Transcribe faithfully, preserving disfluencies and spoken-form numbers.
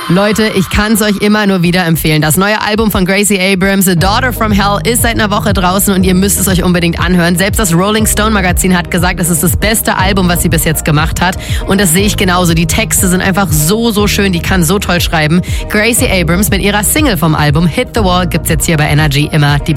Leute, ich kann es euch immer nur wieder empfehlen. Das neue Album von Gracie Abrams, A Daughter from Hell, ist seit einer Woche draußen und ihr müsst es euch unbedingt anhören. Selbst das Rolling Stone Magazin hat gesagt, es ist das beste Album, was sie bis jetzt gemacht hat. Und das sehe ich genauso. Die Texte sind einfach so, so schön. Die kann so toll schreiben. Gracie Abrams mit ihrer Single vom Album Hit the Wall gibt's jetzt hier bei Energy immer die